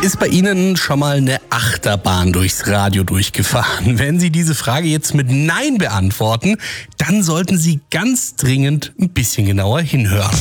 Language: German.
Ist bei Ihnen schon mal eine Achterbahn durchs Radio durchgefahren? Wenn Sie diese Frage jetzt mit Nein beantworten, dann sollten Sie ganz dringend ein bisschen genauer hinhören.